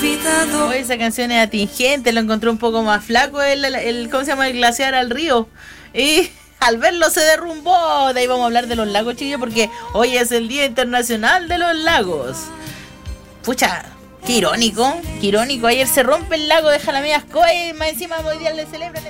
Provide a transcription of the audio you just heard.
Oye, esa canción es atingente, lo encontré un poco más flaco ¿cómo se llama? El glaciar al río. Y al verlo se derrumbó. De ahí vamos a hablar de los lagos, chillos, porque hoy es el Día Internacional de los Lagos. Pucha, qué irónico. Ayer se rompe el lago de Jalamillas Coy, más encima hoy día le celebran.